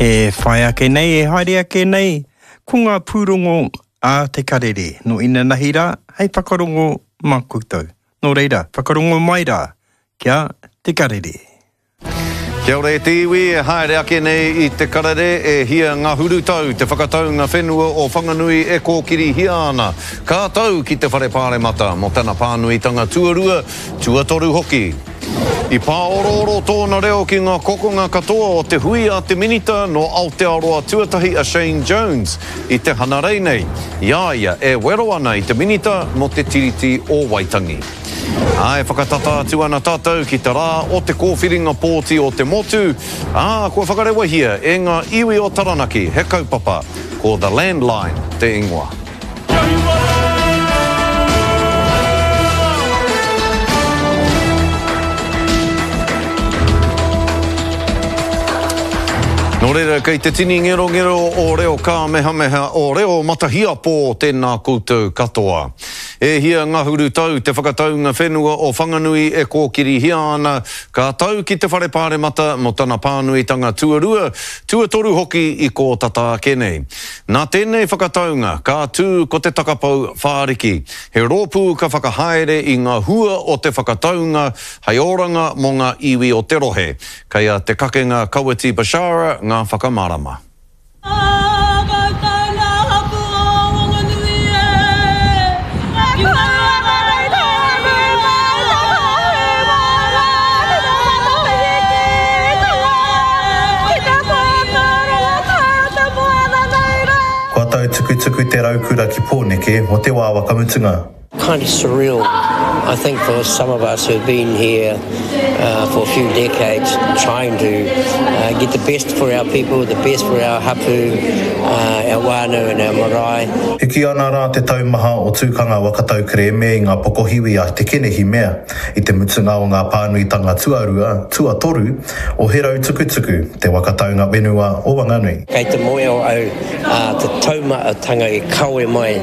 E whai ake nei, e haere ake nei, ko ngā pūrongo a te karere. No ina nahi rā, hei whakarongo mā koutou. Nō reira, whakarongo mai rā, kia te karere. Kia ora e te iwi, e haere ake nei I te karere, e hia ngā hurutau, te whakataunga whenua o Whanganui e kōkiri hia ana. Ka tau ki te whare pāre mata, mo tana pānuitanga tuarua, tuatoru hoki. I pāororo tōna reo ki ngā kokonga katoa o te hui a te minita no Aotearoa tuatahi a Shane Jones I te hanarei nei. Iaia e wero ana I te minita mo te tiriti o Waitangi. E whakatata atu ana tātou ki te rā o te kōwhiringa pōti o te motu. Kua whakarewa hia e ngā iwi o Taranaki, he kaupapa, ko The Landline te ingoa. Nō reira, kei te tini ngero o reo ka meha o reo matahia pō tēnā koutou katoa. E hia ngā hurutau, te whakataunga whenua o Whanganui e kōkiri hia ana, ka tau ki te whare pāre mata mo tana pānuitanga tuarua, tuatoru hoki I kō tata kenei. Nā tēnei whakataunga, ka tū ko te takapau whāriki. He rōpū ka whakahaere I ngā hua o te whakataunga, hei oranga mo ngā iwi o te rohe. Kaia te kakenga Kawiti Bashara, ngā whakamarama. Kua tau tuku te raukura ki Pōneke o te wā wakamutunga. Kind of surreal, I think, for some of us who've been here for a few decades, trying to get the best for our people, the best for our hapu, our wānu and our marae. Hiki ana rā te taumaha o tūkanga wakatau kreme I ngā pokohiwi a te kenehi mea, I te mutunga o ngā pānuitanga tuatoru, o herau tukutuku, te wakataunga whenua o Whanganui. Kei te moe o au, te taumaatanga I kaue mai,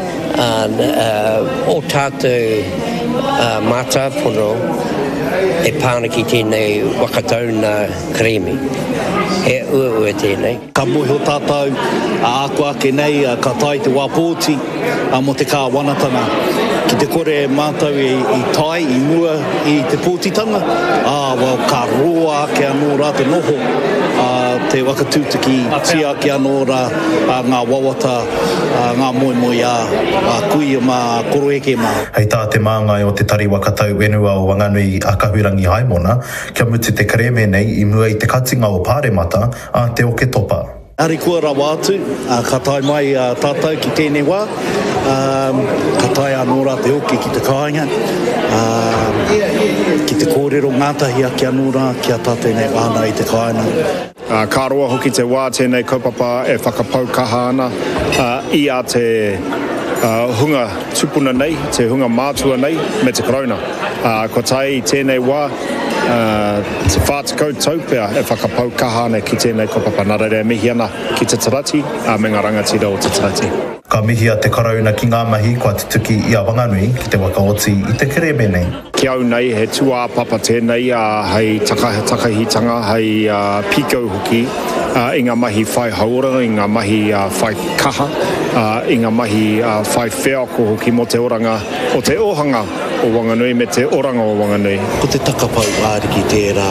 o tātou mata pono e pāna ki tēnei wakatauna kremi. He ua tēnei. Ka moe ho tātou, ako ake nei, ka tai te wāpōti, mo te kā wanatanga. Ki te kore mātou I tai, I mua, I te pōtitanga, ka roa ake anō rā te noho, te wakatūtaki, tia ake anō rā ngā wawata, ngā moe kui mā koroeke mā. Hei tā te māngai o te tari wakatau whenua o Whanganui a Kahurangi Haimona, kia mutu te kreme nei I mua I te katinga o Pāremata a te oke topa. Ari kua rawa atu, ka tai mai tātou ki tēnei wā, ka tai anō rā te oke ki te kāinga, ki te kōrero ngātahi ake anō rā, kia tā tēnei wāna I te kāinga. Ka roa hoki te wā tēnei kaupapa e whakapau kaha ana I a te hunga tupuna nei, te hunga mātua nei me te korona. Ko tai tēnei wā, te whātikau taupea e whakapau kaha ana ki tēnei kaupapa nā reire mihi ana ki te tarati, me ngā rangatira o te tarati. Ka mihi a te karauna ki ngā mahi kua tutuki I a Whanganui ki te wakaoti I te kreme nei. Ki au nei, he tua papa tēnei, hei takahitanga, hei piko hoki, I ngā mahi whai hauranga, I ngā mahi whai kaha, I ngā mahi whai wheako hoki mo te oranga o te ohanga o Whanganui me te oranga o Whanganui. Ko te takapau āriki tērā,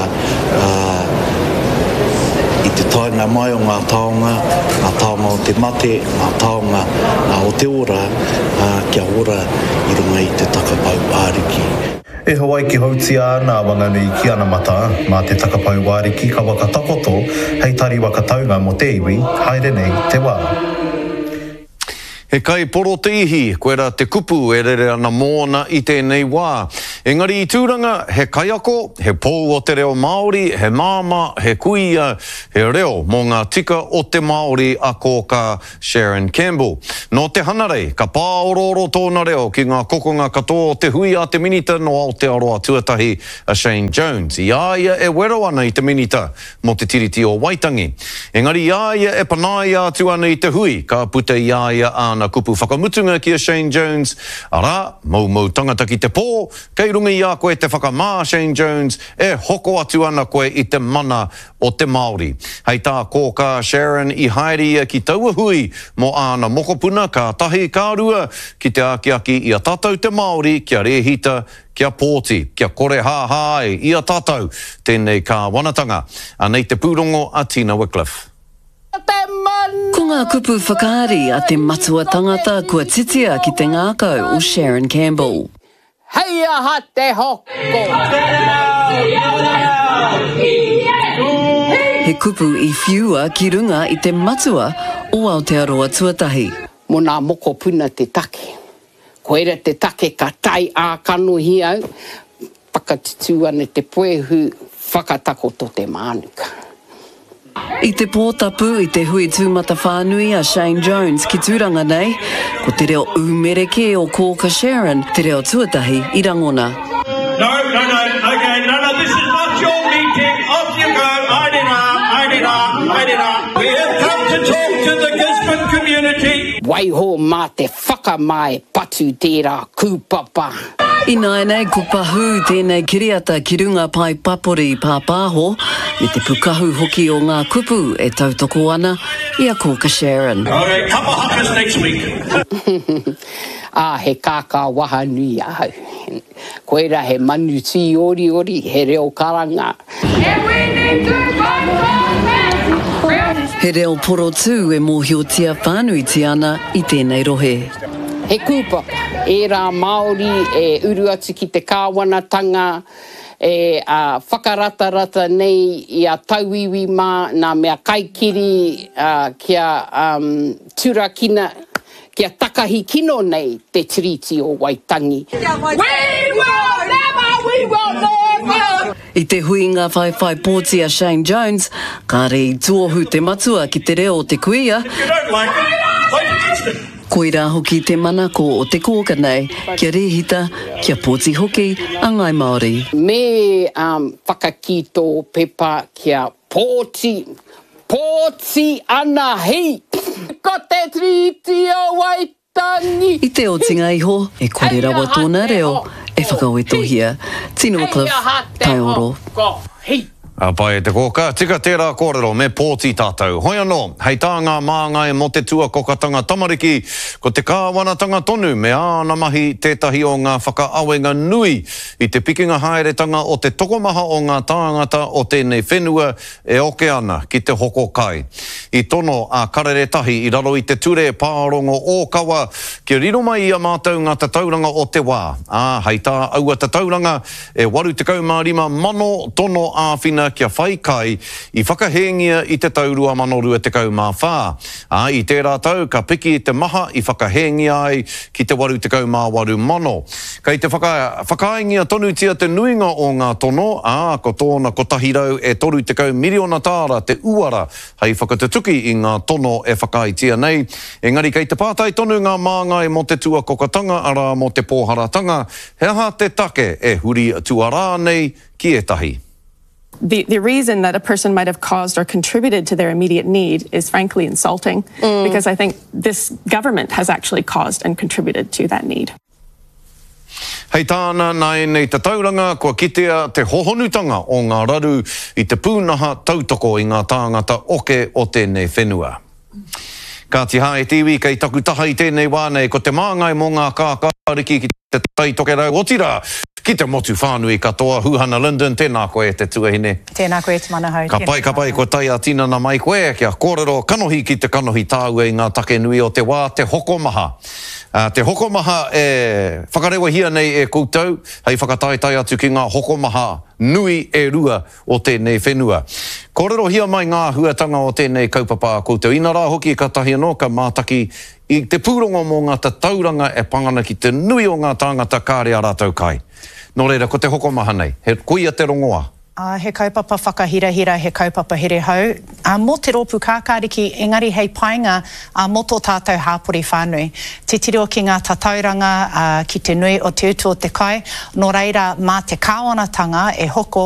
I te tainga mai o ngā taonga o te mate, ngā taonga o te ora, kia ora I runga I te takapau āriki. E Hawaii ki hautia ana Whanganui ki ana mata, mā te takapau āriki ka wakatakoto, hei tari wakataunga mo te iwi, haere nei te wā. He kai poro te ihi, koera te kupu e rere ana mōna I tēnei wā. Engari I tūranga, he kaiako, he pou o te reo Māori, he māma, he kuia, he reo mō ngā tika o te Māori a kōka Sharon Campbell. Nō te hanarei, ka pāororo tōna reo ki ngā kokonga katoa o te hui a te minita no Aotearoa tuatahi a Shane Jones. Iaia e wero ana I te minita mo te tiriti o Waitangi. Engari iaia e panai atu ana I te hui, ka puta iaia ana kupu whakamutunga ki a Shane Jones. Ara, mau tangata ki te pō, kei hei runga i a koe te whakamā Shane Jones e hoko atu ana koe i te mana o te Māori. Hei tā kōka Sharon i haere ia ki taua hui mo ana mokopuna ka tahi ka rua ki te aki i a tātou te Māori kia rehita kia pōti, kia kore hāhai i a tātou tēnei ka wanatanga. Anei te pūrongo a Tina Wycliffe. Ko ngā kupu whakaari a te matua tangata kua titia ki te ngākau o Sharon Campbell. Hei aha te hoko! He kupu i whiua ki runga i te matua o Aotearoa tuatahi. Mo nā moko puna te take. Koera te take ka tai ā kanu hi au, whakatitu ane te poehu whakatako to te mānuka. I te pōtapu i te hui tūmata whānui a Shane Jones ki tūranga nei, ko te reo umereke o kōka Sharon, te reo tuatahi i rangona. No, okay, no, this is not your meeting, off you go, Airira. We have come to talk to the Gisborne community. Waiho mā te whakamai patu tērā kūpapa. I nei ko pahu tēnei kiriata ki runga pai papori pāpāho, me te pukahu hoki o ngā kupu e tautoko ana i a kōka Sharon. Okay, couple huckers next week. He kākā waha nui au. Koera he manu tī ori, he reo karanga. He reo poro tū e mōhiotia whānui ti ana i tēnei rohe. He kūpapa, e rā Māori e uru atu ki te kāwanatanga, e whakarata nei i a tauiwi mā, nā mea kaikiri kia turakina, kia takahi kino nei te tiriti o Waitangi. I te hui ngā whai pōti a Shane Jones, ka rei tuohu te matua ki te reo o te kuia, koira hoki te manako o te kōka nei, kia rehita, kia pōti hoki a ngai Māori. Me whakakito pepa kia pōti ana hei. Ko te triti o Waitangi. I te o tinga iho, e kore rawa tōna reo, e whakawetohia. Tina Wycliffe, tai oro. A pai te kōka, tika tērā kōrero me pōti tātou. Hoi anō, hei tā ngā māngai mo te tua kokatanga tamariki, ko te kāwanatanga tonu me āna mahi tētahi o ngā whakaawenga nui i te pikinga haeretanga o te tokomaha o ngā tāngata o tēnei whenua e oke ana ki te hoko kai. I tono a karere tahi i raro i te ture pārongo o kawa ki riro mai i a mātou ngā tatauranga o te wā. Hei tā aua tatauranga e 85 mano tono āwhina kia whai kai i whakahengia i te taurua manorua te kaumawha. I tērā tau, ka piki i te maha i whakahengia ai ki te 88 mano. Kei te whakaengia tonu tia te nuinga o ngā tono, ko tōna ko tahirau e toru te kau miliona tāra te uara hei whakatutuki i ngā tono e whakaitia nei. Engari kei te pātai tonu ngā māngai mo te tua kokatanga ara mo te pōharatanga, he aha te take e huri tuarā nei ki e tahi. The reason that a person might have caused or contributed to their immediate need is frankly insulting, because I think this government has actually caused and contributed to that need. Hei tāna nai nei te tauranga kua kitea te hohonutanga o ngā raru i te pūnaha tautoko i ngā tāngata oke o tēnei whenua. Ka ti hae tiwi kei taku taha i tēnei wānei ko te māngai mo ngā kākāriki ki te taitoke rau o tira. Ki te motu whānui katoa, Huhana Lyndon, tēnā koe te tuahine. Tēnā koe te manahau. Ka pai ko tai a tinana mai koe, kia kōrero kanohi ki te kanohi tāua i ngā take nui o te wā, te hokomaha. Te hokomaha e whakarewa hia nei e koutou, hei whakataitai atu ki ngā hokomaha nui e rua o tēnei whenua. Kōrero hia mai ngā huatanga o tēnei kaupapa a koutou. Ina rā hoki ka tahi anō, ka mātaki i te pūrongo mō ngā tauranga e pangana ki te nui o ngā tāngata kāre a rātou kai. Nō reira, ko te hokomaha nei, he kuia te rongoa? He kaupapa whakahirahira, he kaupapa here hau. Mō te rōpu kākāriki, engari hei painga mō tō tātou hāpori whānui. Te tireo ki ngā tatauranga ki te nui o te utu o te kai. Nō reira, mā te kāwanatanga e hoko